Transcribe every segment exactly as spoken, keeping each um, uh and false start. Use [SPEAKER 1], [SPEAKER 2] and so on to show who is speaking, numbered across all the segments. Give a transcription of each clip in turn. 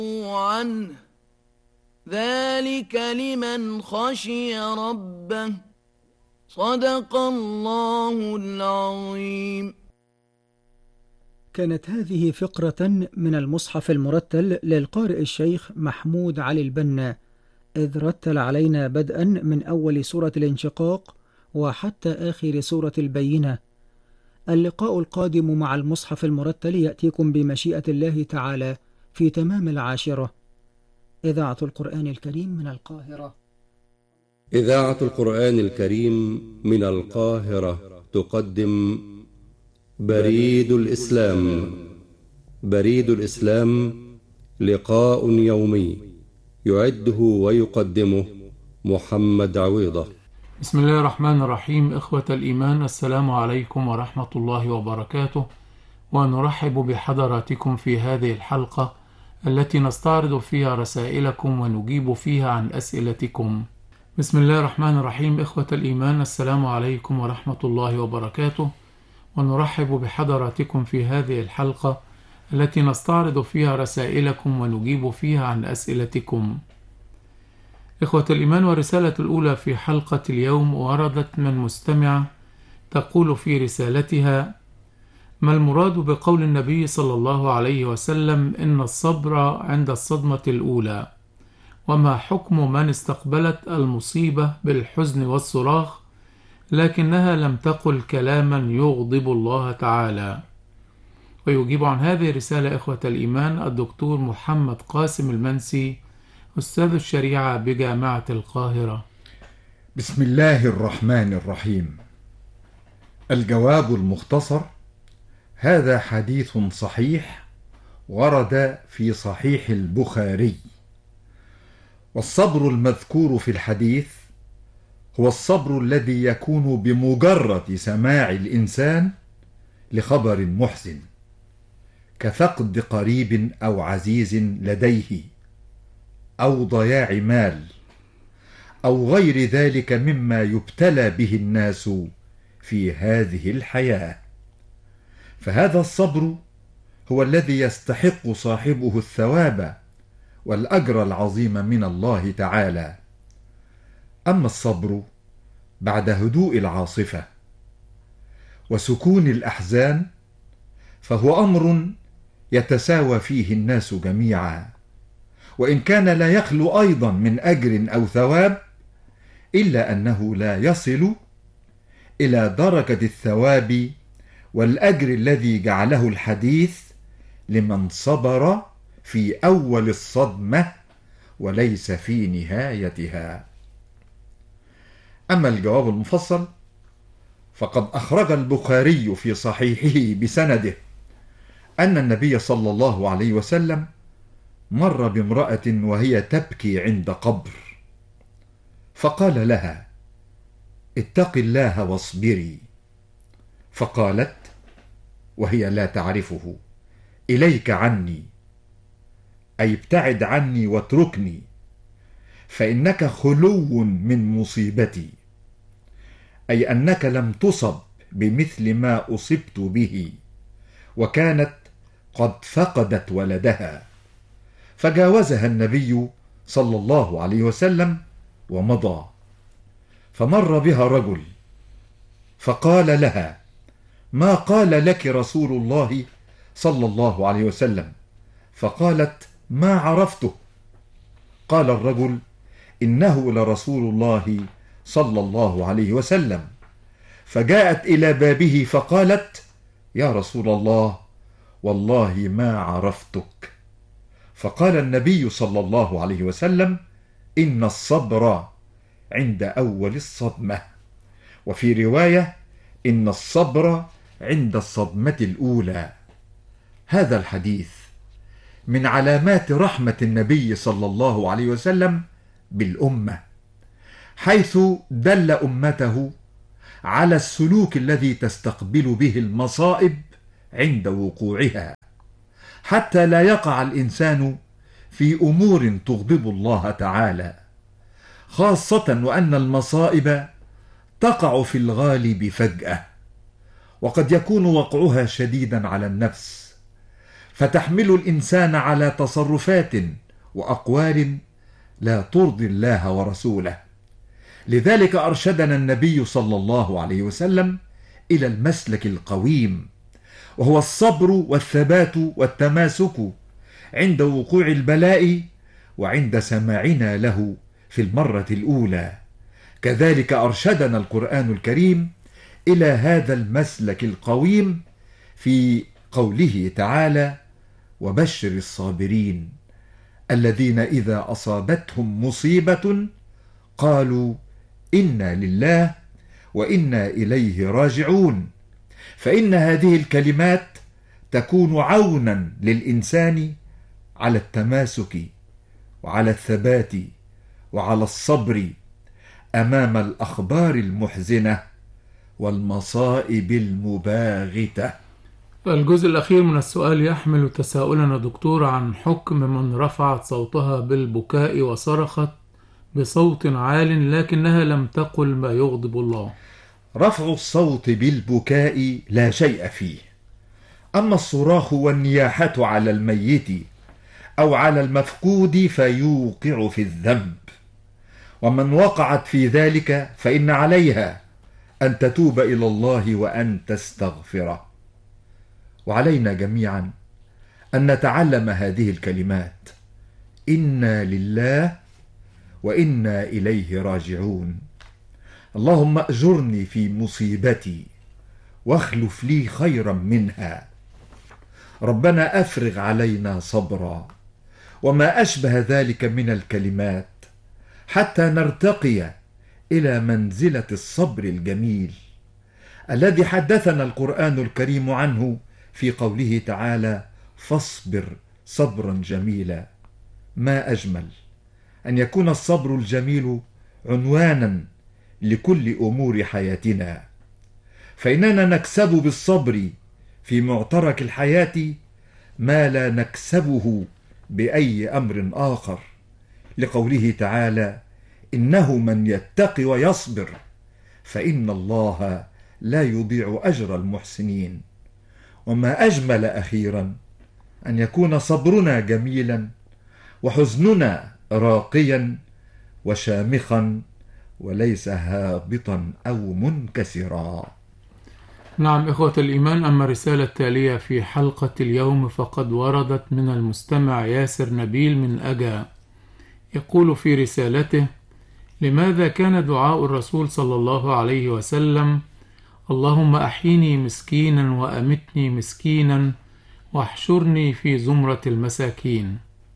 [SPEAKER 1] عنه ذلك لمن خشي ربه صدق الله العظيم.
[SPEAKER 2] كانت هذه فقرة من المصحف المرتل للقارئ الشيخ محمود علي البنا، إذ رتل علينا بدءا من أول سورة الانشقاق وحتى آخر سورة البينة. اللقاء القادم مع المصحف المرتل يأتيكم بمشيئة الله تعالى في تمام العاشرة. إذاعة القرآن الكريم من القاهرة.
[SPEAKER 3] إذاعة القرآن الكريم من القاهرة تقدم بريد الإسلام. بريد الإسلام لقاء يومي يعده ويقدمه محمد عويضة.
[SPEAKER 4] بسم الله الرحمن الرحيم. إخوة الإيمان، السلام عليكم ورحمة الله وبركاته، ونرحب بحضراتكم في هذه الحلقة التي نستعرض فيها رسائلكم ونجيب فيها عن أسئلتكم. بسم الله الرحمن الرحيم. إخوة الإيمان، السلام عليكم ورحمة الله وبركاته، ونرحب بحضراتكم في هذه الحلقة التي نستعرض فيها رسائلكم ونجيب فيها عن أسئلتكم. إخوة الإيمان، والرسالة الأولى في حلقة اليوم وردت من مستمعة تقول في رسالتها: ما المراد بقول النبي صلى الله عليه وسلم إن الصبر عند الصدمة الأولى؟ وما حكم من استقبلت المصيبة بالحزن والصراخ لكنها لم تقل كلاما يغضب الله تعالى؟ ويجيب عن هذه الرسالة إخوة الإيمان الدكتور محمد قاسم المنسي، أستاذ الشريعة بجامعة القاهرة.
[SPEAKER 5] بسم الله الرحمن الرحيم. الجواب المختصر: هذا حديث صحيح ورد في صحيح البخاري. والصبر المذكور في الحديث هو الصبر الذي يكون بمجرد سماع الإنسان لخبر محزن كفقد قريب أو عزيز لديه أو ضياع مال أو غير ذلك مما يبتلى به الناس في هذه الحياة. فهذا الصبر هو الذي يستحق صاحبه الثواب والأجر العظيم من الله تعالى. أما الصبر بعد هدوء العاصفة وسكون الأحزان فهو أمر يتساوى فيه الناس جميعا، وإن كان لا يخلو أيضا من أجر أو ثواب، إلا أنه لا يصل إلى درجة الثواب والأجر الذي جعله الحديث لمن صبر في أول الصدمة وليس في نهايتها. أما الجواب المفصل فقد أخرج البخاري في صحيحه بسنده أن النبي صلى الله عليه وسلم مر بامرأة وهي تبكي عند قبر، فقال لها: اتق الله واصبري. فقالت وهي لا تعرفه: إليك عني، أي ابتعد عني واتركني، فإنك خلو من مصيبتي، أي أنك لم تصب بمثل ما أصبت به، وكانت قد فقدت ولدها. فجاوزها النبي صلى الله عليه وسلم ومضى، فمر بها رجل فقال لها: ما قال لك رسول الله صلى الله عليه وسلم؟ فقالت: ما عرفته. قال الرجل: إنه لرسول الله صلى الله عليه وسلم. فجاءت إلى بابه فقالت: يا رسول الله، والله ما عرفتك. فقال النبي صلى الله عليه وسلم: إن الصبر عند أول الصدمة، وفي رواية: إن الصبر عند الصدمة الأولى. هذا الحديث من علامات رحمة النبي صلى الله عليه وسلم بالأمة، حيث دل أمته على السلوك الذي تستقبل به المصائب عند وقوعها، حتى لا يقع الإنسان في أمور تغضب الله تعالى، خاصة وأن المصائب تقع في الغالب فجأة، وقد يكون وقعها شديدا على النفس، فتحمل الإنسان على تصرفات وأقوال لا ترضي الله ورسوله. لذلك أرشدنا النبي صلى الله عليه وسلم إلى المسلك القويم، وهو الصبر والثبات والتماسك عند وقوع البلاء وعند سماعنا له في المرة الأولى. كذلك أرشدنا القرآن الكريم إلى هذا المسلك القويم في قوله تعالى: وبشر الصابرين الذين إذا أصابتهم مصيبة قالوا إنا لله وإنا إليه راجعون. فإن هذه الكلمات تكون عونا للإنسان على التماسك وعلى الثبات وعلى الصبر أمام الأخبار المحزنة والمصائب المباغتة.
[SPEAKER 4] الجزء الأخير من السؤال يحمل تساؤلنا دكتور عن حكم من رفعت صوتها بالبكاء وصرخت بصوت عال لكنها لم تقل ما يغضب الله.
[SPEAKER 5] رفع الصوت بالبكاء لا شيء فيه، أما الصراخ والنياحة على الميت أو على المفقود فيوقع في الذنب، ومن وقعت في ذلك فإن عليها أن تتوب إلى الله وأن تستغفره. وعلينا جميعا أن نتعلم هذه الكلمات: إنا لله وإنا إليه راجعون. اللهم أجرني في مصيبتي واخلف لي خيرا منها. ربنا أفرغ علينا صبرا، وما أشبه ذلك من الكلمات، حتى نرتقي إلى منزلة الصبر الجميل الذي حدثنا القرآن الكريم عنه في قوله تعالى: فاصبر صبرا جميلا. ما أجمل أن يكون الصبر الجميل عنوانا لكل أمور حياتنا، فإننا نكسب بالصبر في معترك الحياة ما لا نكسبه بأي أمر آخر، لقوله تعالى: إنه من يتقي ويصبر فإن الله لا يضيع أجر المحسنين. وما أجمل أخيرا أن يكون صبرنا جميلا وحزننا راقيا وشامخا وليس هابطا أو منكسرا.
[SPEAKER 4] نعم إخوة الإيمان، أما الرسالة التالية في حلقة اليوم فقد وردت من المستمع ياسر نبيل من أجا. يقول في رسالته: لماذا كان دعاء الرسول صلى الله عليه وسلم اللهم أحيني مسكينا وأمتني مسكينا واحشرني في زمرة المساكين؟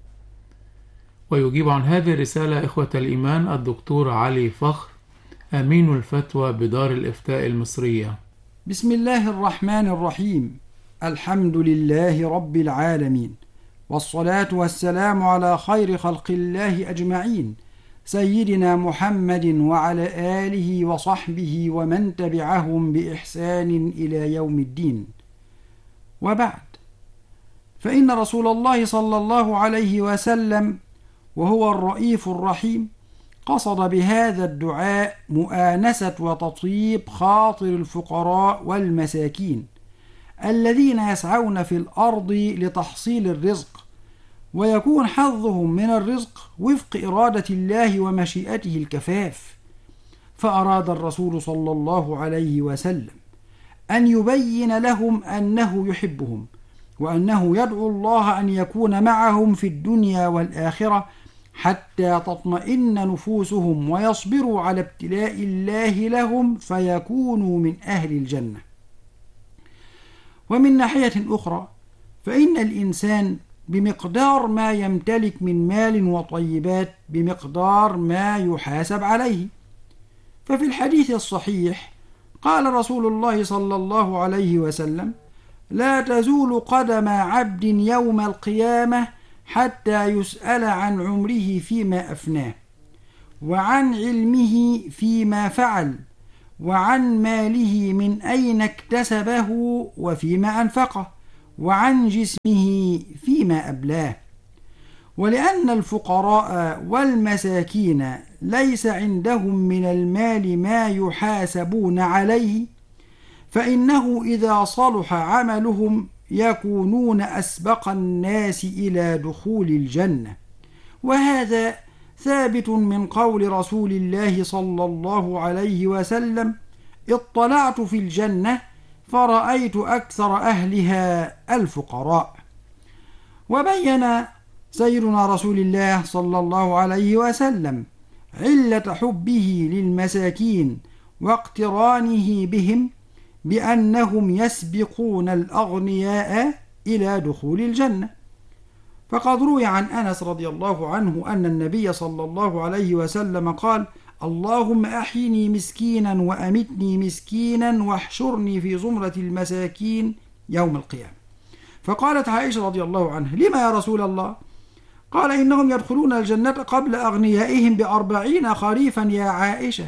[SPEAKER 4] ويجيب عن هذه الرسالة إخوة الإيمان الدكتور علي فخر، أمين الفتوى بدار الإفتاء المصرية.
[SPEAKER 6] بسم الله الرحمن الرحيم. الحمد لله رب العالمين، والصلاة والسلام على خير خلق الله أجمعين، سيدنا محمد وعلى آله وصحبه ومن تبعهم بإحسان إلى يوم الدين. وبعد، فإن رسول الله صلى الله عليه وسلم وهو الرئيف الرحيم قصد بهذا الدعاء مؤانسة وتطيب خاطر الفقراء والمساكين الذين يسعون في الأرض لتحصيل الرزق، ويكون حظهم من الرزق وفق إرادة الله ومشيئته الكفاف. فأراد الرسول صلى الله عليه وسلم أن يبين لهم أنه يحبهم، وأنه يدعو الله أن يكون معهم في الدنيا والآخرة حتى تطمئن نفوسهم ويصبروا على ابتلاء الله لهم فيكونوا من أهل الجنة. ومن ناحية أخرى، فإن الإنسان بمقدار ما يمتلك من مال وطيبات بمقدار ما يحاسب عليه. ففي الحديث الصحيح قال رسول الله صلى الله عليه وسلم: لا تزول قدم عبد يوم القيامة حتى يسأل عن عمره فيما أفناه، وعن علمه فيما فعل، وعن ماله من أين اكتسبه وفيما أنفقه، وعن جسمه فيما أبلاه. ولأن الفقراء والمساكين ليس عندهم من المال ما يحاسبون عليه، فإنه إذا صلح عملهم يكونون أسبق الناس إلى دخول الجنة. وهذا ثابت من قول رسول الله صلى الله عليه وسلم: اطلعت في الجنة فرأيت أكثر أهلها الفقراء. وبين سيدنا رسول الله صلى الله عليه وسلم علة حبه للمساكين واقترانه بهم بأنهم يسبقون الأغنياء إلى دخول الجنة. فقد روي عن أنس رضي الله عنه أن النبي صلى الله عليه وسلم قال: اللهم أحيني مسكينا وأمتني مسكينا واحشرني في زمرة المساكين يوم القيامة. فقالت عائشة رضي الله عنها: لما يا رسول الله؟ قال: إنهم يدخلون الجنة قبل أغنيائهم بأربعين خريفا يا عائشة،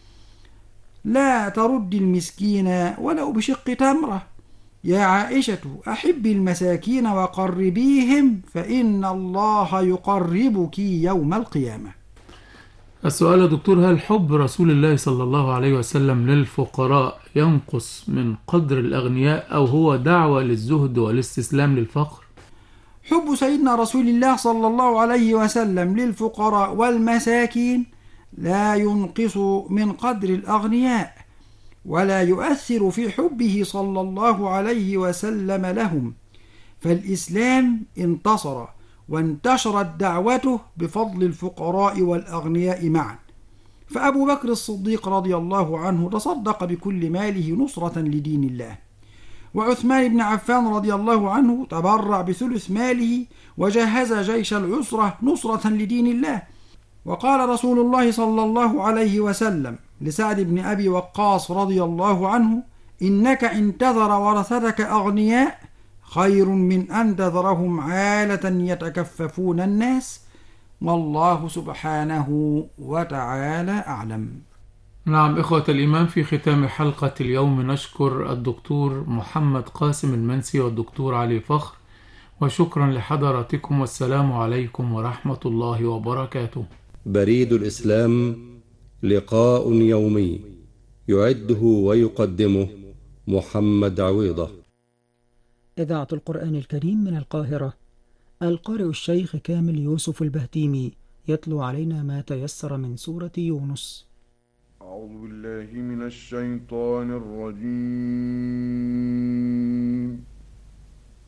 [SPEAKER 6] لا ترد المسكين ولو بشق تمرة. يا عائشة أحبي المساكين وقربيهم فإن الله يقربك يوم القيامة.
[SPEAKER 4] السؤال يا دكتور: هل حب رسول الله صلى الله عليه وسلم للفقراء ينقص من قدر الأغنياء، أو هو دعوة للزهد والاستسلام للفقر؟
[SPEAKER 6] حب سيدنا رسول الله صلى الله عليه وسلم للفقراء والمساكين لا ينقص من قدر الأغنياء، ولا يؤثر في حبه صلى الله عليه وسلم لهم، فالإسلام انتصر وانتشرت دعوته بفضل الفقراء والأغنياء معا. فأبو بكر الصديق رضي الله عنه تصدق بكل ماله نصرة لدين الله، وعثمان بن عفان رضي الله عنه تبرع بثلث ماله وجهز جيش العسرة نصرة لدين الله. وقال رسول الله صلى الله عليه وسلم لسعد بن أبي وقاص رضي الله عنه: إنك إن تذر ورثتك أغنياء خير من أن تذرهم عالة يتكففون الناس، والله سبحانه وتعالى أعلم.
[SPEAKER 4] نعم إخوة الإيمان، في ختام حلقة اليوم نشكر الدكتور محمد قاسم المنسي والدكتور علي فخر، وشكرا لحضراتكم، والسلام عليكم ورحمة الله وبركاته.
[SPEAKER 3] بريد الإسلام، لقاء يومي يعده ويقدمه محمد عويضة.
[SPEAKER 2] إذاعة القرآن الكريم من القاهرة، القارئ الشيخ كامل يوسف البهتيمي يتلو علينا ما تيسر من سورة يونس.
[SPEAKER 7] أعوذ بالله من الشيطان الرجيم.